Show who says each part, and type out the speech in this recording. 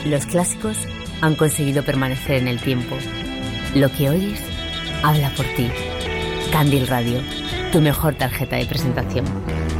Speaker 1: Los clásicos han conseguido permanecer en el tiempo. Lo que oyes habla por ti. Candil Radio, tu mejor tarjeta de presentación.